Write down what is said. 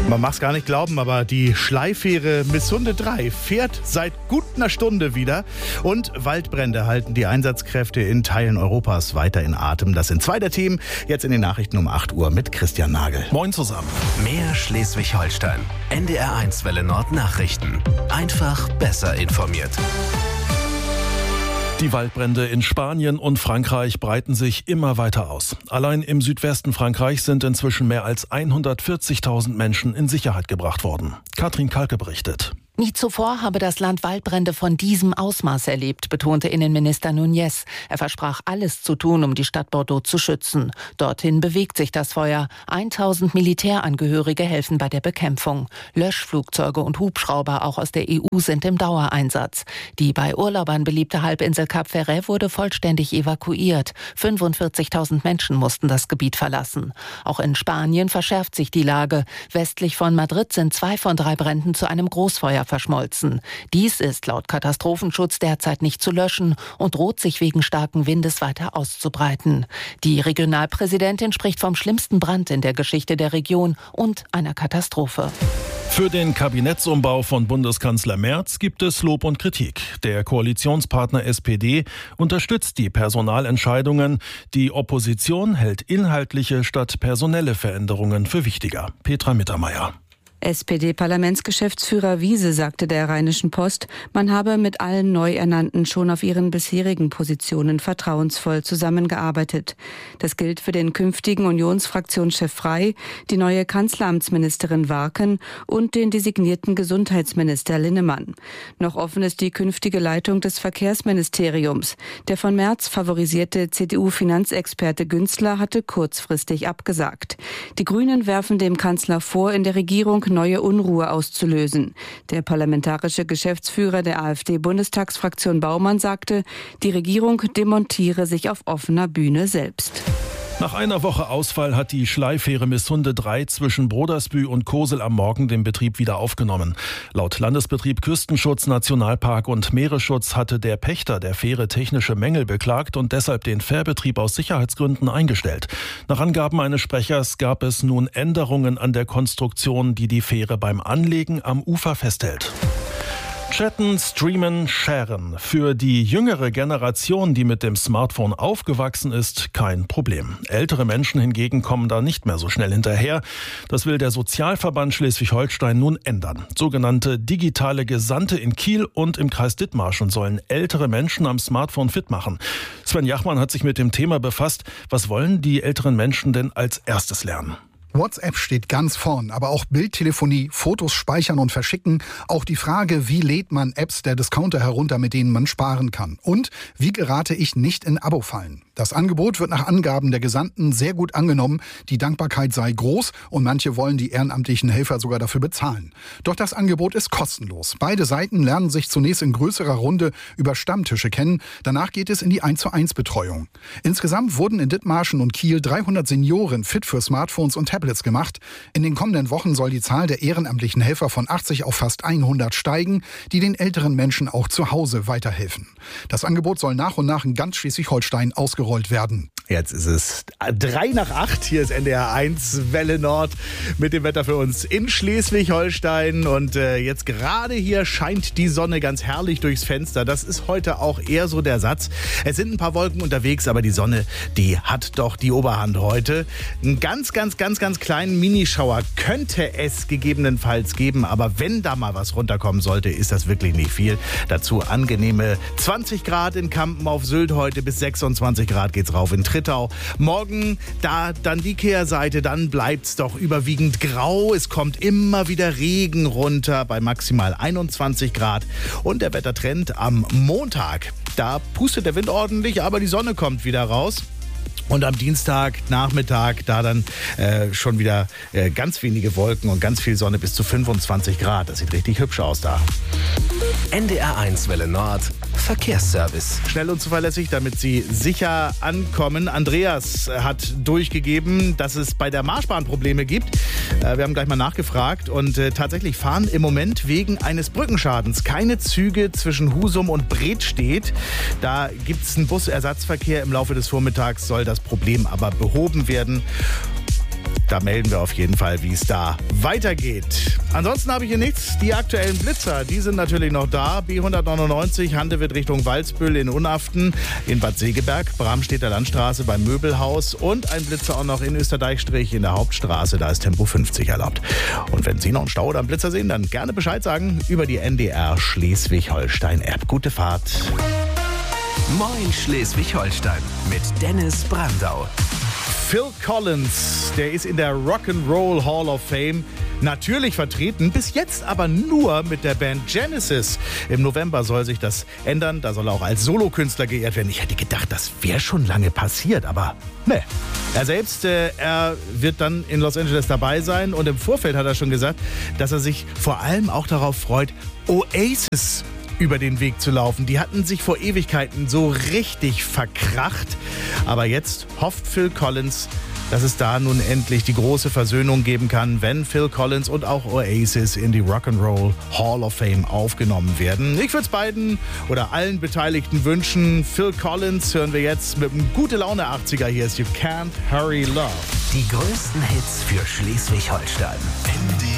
Man mag es gar nicht glauben, aber die Schleifähre Missunde 3 fährt seit gut einer Stunde wieder. Und Waldbrände halten die Einsatzkräfte in Teilen Europas weiter in Atem. Das sind zwei der Themen. Jetzt in den Nachrichten um 8 Uhr mit Christian Nagel. Moin zusammen. Mehr Schleswig-Holstein. NDR1 Welle Nord Nachrichten. Einfach besser informiert. Die Waldbrände in Spanien und Frankreich breiten sich immer weiter aus. Allein im Südwesten Frankreichs sind inzwischen mehr als 140.000 Menschen in Sicherheit gebracht worden. Katrin Kalke berichtet. Nie zuvor habe das Land Waldbrände von diesem Ausmaß erlebt, betonte Innenminister Núñez. Er versprach, alles zu tun, um die Stadt Bordeaux zu schützen. Dorthin bewegt sich das Feuer. 1000 Militärangehörige helfen bei der Bekämpfung. Löschflugzeuge und Hubschrauber auch aus der EU sind im Dauereinsatz. Die bei Urlaubern beliebte Halbinsel Cap Ferret wurde vollständig evakuiert. 45.000 Menschen mussten das Gebiet verlassen. Auch in Spanien verschärft sich die Lage. Westlich von Madrid sind 2 von 3 Bränden zu einem Großfeuer verschmolzen. Dies ist laut Katastrophenschutz derzeit nicht zu löschen und droht sich wegen starken Windes weiter auszubreiten. Die Regionalpräsidentin spricht vom schlimmsten Brand in der Geschichte der Region und einer Katastrophe. Für den Kabinettsumbau von Bundeskanzler Merz gibt es Lob und Kritik. Der Koalitionspartner SPD unterstützt die Personalentscheidungen. Die Opposition hält inhaltliche statt personelle Veränderungen für wichtiger. Petra Mittermeier. SPD-Parlamentsgeschäftsführer Wiese sagte der Rheinischen Post, man habe mit allen Neuernannten schon auf ihren bisherigen Positionen vertrauensvoll zusammengearbeitet. Das gilt für den künftigen Unionsfraktionschef Frey, die neue Kanzleramtsministerin Warken und den designierten Gesundheitsminister Linnemann. Noch offen ist die künftige Leitung des Verkehrsministeriums. Der von Merz favorisierte CDU-Finanzexperte Günzler hatte kurzfristig abgesagt. Die Grünen werfen dem Kanzler vor, in der Regierung neue Unruhe auszulösen. Der parlamentarische Geschäftsführer der AfD-Bundestagsfraktion Baumann sagte, die Regierung demontiere sich auf offener Bühne selbst. Nach einer Woche Ausfall hat die Schleifähre Missunde 3 zwischen Brodersbü und Kosel am Morgen den Betrieb wieder aufgenommen. Laut Landesbetrieb Küstenschutz, Nationalpark und Meeresschutz hatte der Pächter der Fähre technische Mängel beklagt und deshalb den Fährbetrieb aus Sicherheitsgründen eingestellt. Nach Angaben eines Sprechers gab es nun Änderungen an der Konstruktion, die die Fähre beim Anlegen am Ufer festhält. Chatten, streamen, sharen. Für die jüngere Generation, die mit dem Smartphone aufgewachsen ist, kein Problem. Ältere Menschen hingegen kommen da nicht mehr so schnell hinterher. Das will der Sozialverband Schleswig-Holstein nun ändern. Sogenannte digitale Gesandte in Kiel und im Kreis Dithmarschen sollen ältere Menschen am Smartphone fit machen. Sven Jachmann hat sich mit dem Thema befasst. Was wollen die älteren Menschen denn als erstes lernen? WhatsApp steht ganz vorn, aber auch Bildtelefonie, Fotos speichern und verschicken. Auch die Frage, wie lädt man Apps der Discounter herunter, mit denen man sparen kann. Und wie gerate ich nicht in Abo-Fallen? Das Angebot wird nach Angaben der Gesandten sehr gut angenommen. Die Dankbarkeit sei groß und manche wollen die ehrenamtlichen Helfer sogar dafür bezahlen. Doch das Angebot ist kostenlos. Beide Seiten lernen sich zunächst in größerer Runde über Stammtische kennen. Danach geht es in die 1:1 Betreuung. Insgesamt wurden in Dithmarschen und Kiel 300 Senioren fit für Smartphones und Tablets gemacht. In den kommenden Wochen soll die Zahl der ehrenamtlichen Helfer von 80 auf fast 100 steigen, die den älteren Menschen auch zu Hause weiterhelfen. Das Angebot soll nach und nach in ganz Schleswig-Holstein ausgerollt werden. Jetzt ist es 7:03. Hier ist NDR1 Welle Nord mit dem Wetter für uns in Schleswig-Holstein. Und jetzt gerade hier scheint die Sonne ganz herrlich durchs Fenster. Das ist heute auch eher so der Satz. Es sind ein paar Wolken unterwegs, aber die Sonne, die hat doch die Oberhand heute. Einen ganz kleinen Minischauer könnte es gegebenenfalls geben. Aber wenn da mal was runterkommen sollte, ist das wirklich nicht viel. Dazu angenehme 20 Grad in Kampen auf Sylt heute, bis 26 Grad geht's rauf in Trittau. Morgen da dann die Kehrseite, dann bleibt's doch überwiegend grau. Es kommt immer wieder Regen runter bei maximal 21 Grad. Und der Wettertrend am Montag, da pustet der Wind ordentlich, aber die Sonne kommt wieder raus. Und am Dienstagnachmittag da dann schon wieder ganz wenige Wolken und ganz viel Sonne bis zu 25 Grad. Das sieht richtig hübsch aus da. NDR1 Welle Nord Verkehrsservice. Schnell und zuverlässig, damit Sie sicher ankommen. Andreas hat durchgegeben, dass es bei der Marschbahn Probleme gibt. Wir haben gleich mal nachgefragt und tatsächlich fahren im Moment wegen eines Brückenschadens keine Züge zwischen Husum und Bredstedt. Da gibt es einen Busersatzverkehr. Im Laufe des Vormittags soll das Problem aber behoben werden. Da melden wir auf jeden Fall, wie es da weitergeht. Ansonsten habe ich hier nichts. Die aktuellen Blitzer, die sind natürlich noch da. B199 Handewitt Richtung Walsbüll in Unaften, in Bad Segeberg, Bramstedter Landstraße beim Möbelhaus und ein Blitzer auch noch in Österdeichstrich in der Hauptstraße. Da ist Tempo 50 erlaubt. Und wenn Sie noch einen Stau oder einen Blitzer sehen, dann gerne Bescheid sagen über die NDR Schleswig-Holstein-App. Gute Fahrt. Moin Schleswig-Holstein mit Dennis Brandau. Phil Collins, der ist in der Rock'n'Roll Hall of Fame natürlich vertreten, bis jetzt aber nur mit der Band Genesis. Im November soll sich das ändern, da soll er auch als Solokünstler geehrt werden. Ich hätte gedacht, das wäre schon lange passiert, aber ne. Er selbst, er wird dann in Los Angeles dabei sein und im Vorfeld hat er schon gesagt, dass er sich vor allem auch darauf freut, Oasis über den Weg zu laufen. Die hatten sich vor Ewigkeiten so richtig verkracht. Aber jetzt hofft Phil Collins, dass es da nun endlich die große Versöhnung geben kann, wenn Phil Collins und auch Oasis in die Rock'n'Roll Hall of Fame aufgenommen werden. Ich würde es beiden oder allen Beteiligten wünschen. Phil Collins hören wir jetzt mit einem gute Laune 80er. Hier ist You Can't Hurry Love. Die größten Hits für Schleswig-Holstein. NDR